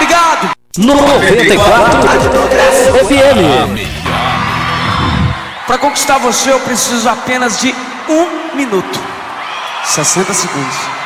ligado? 94 FM. Pra conquistar você eu preciso apenas de 1 minuto, 60 segundos.